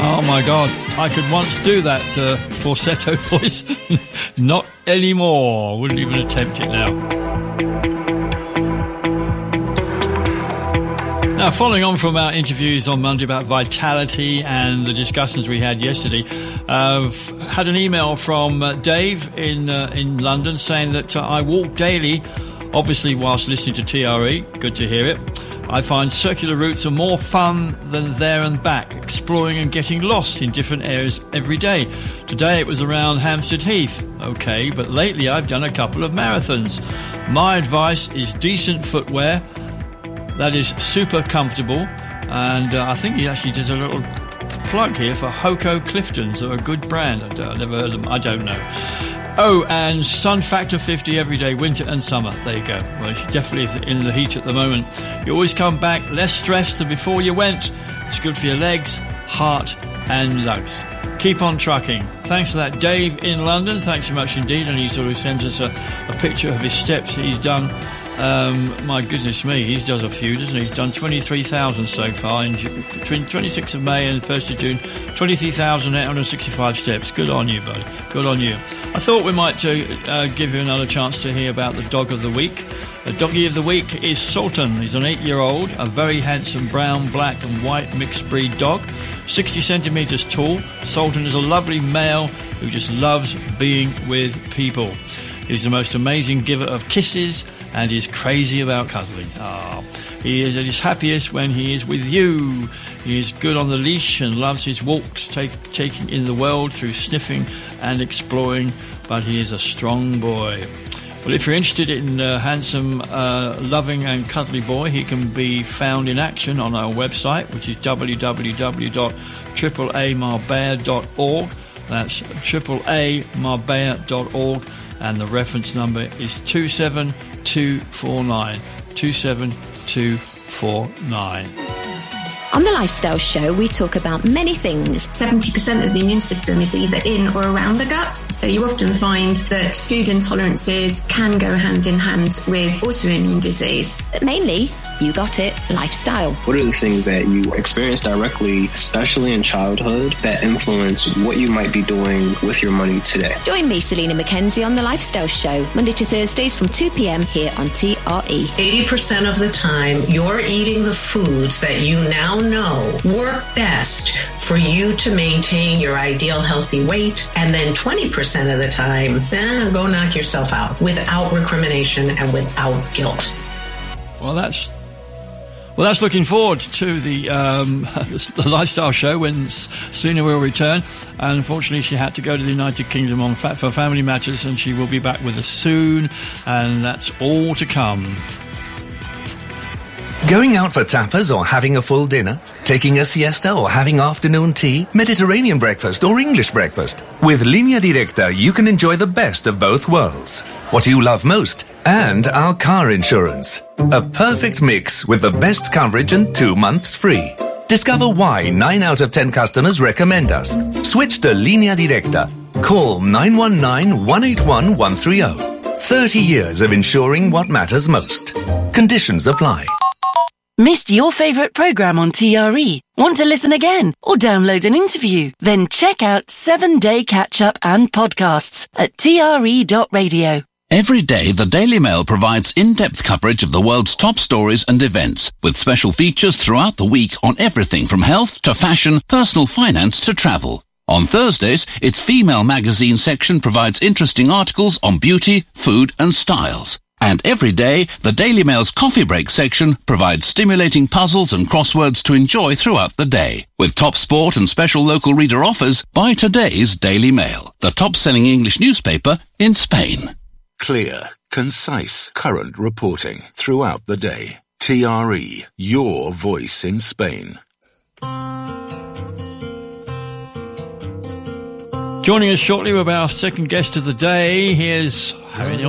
Oh my God, I could once do that falsetto voice. Not anymore. Wouldn't even attempt it now. Now, following on from our interviews on Monday about vitality and the discussions we had yesterday, I've had an email from Dave in London saying that I walk daily, obviously whilst listening to TRE. Good to hear it. I find circular routes are more fun than there and back, exploring and getting lost in different areas every day. Today it was around Hampstead Heath. Okay, but lately I've done a couple of marathons. My advice is decent footwear that is super comfortable, and I think he actually does a little plug here for Hoco Cliftons. They're a good brand. I've never heard of them. I don't know. Oh, and Sun Factor 50 every day, winter and summer. There you go. Well, you're definitely in the heat at the moment. You always come back less stressed than before you went. It's good for your legs, heart and lungs. Keep on trucking. Thanks for that, Dave in London. Thanks so much indeed. And he sort of sends us a picture of his steps he's done. My goodness me, he does a few, doesn't he? He's done 23,000 so far between 26th of May and 1st of June. 23,865 steps. Good on you, buddy. Good on you. I thought we might give you another chance to hear about the dog of the week. The doggy of the week is Sultan. He's an 8-year-old, a very handsome brown, black and white mixed breed dog, 60 centimetres tall. Sultan is a lovely male who just loves being with people. He's the most amazing giver of kisses and is crazy about cuddling. He is at his happiest when he is with you. He is good on the leash and loves his walks, taking in the world through sniffing and exploring, but he is a strong boy. Well, if you're interested in a handsome, loving and cuddly boy, he can be found in action on our website, which is www.AAAmarbella.org. That's AAAmarbella.org. And the reference number is 27249. 27249. On the Lifestyle Show, we talk about many things. 70% of the immune system is either in or around the gut. So you often find that food intolerances can go hand in hand with autoimmune disease. But mainly, you got it, lifestyle. What are the things that you experience directly, especially in childhood, that influence what you might be doing with your money today? Join me, Selena McKenzie, on the Lifestyle Show, Monday to Thursdays from 2 p.m. here on TRE. 80% of the time, you're eating the foods that you now know work best for you to maintain your ideal healthy weight, and then 20% of the time, go knock yourself out without recrimination and without guilt. Well, that's looking forward to the Lifestyle Show when Selena will return. And unfortunately, she had to go to the United Kingdom for family matters, and she will be back with us soon. And that's all to come. Going out for tapas or having a full dinner? Taking a siesta or having afternoon tea? Mediterranean breakfast or English breakfast? With Línea Directa, you can enjoy the best of both worlds. What you love most and our car insurance. A perfect mix with the best coverage and 2 months free. Discover why 9 out of 10 customers recommend us. Switch to Línea Directa. Call 919-181-130. 30 years of insuring what matters most. Conditions apply. Missed your favourite programme on TRE? Want to listen again or download an interview? Then check out 7-Day Catch-Up and podcasts at tre.radio. Every day, the Daily Mail provides in-depth coverage of the world's top stories and events, with special features throughout the week on everything from health to fashion, personal finance to travel. On Thursdays, its female magazine section provides interesting articles on beauty, food and styles. And every day, the Daily Mail's coffee break section provides stimulating puzzles and crosswords to enjoy throughout the day. With top sport and special local reader offers, buy today's Daily Mail, the top-selling English newspaper in Spain. Clear, concise, current reporting throughout the day. TRE, your voice in Spain. Joining us shortly with our second guest of the day, here's Harry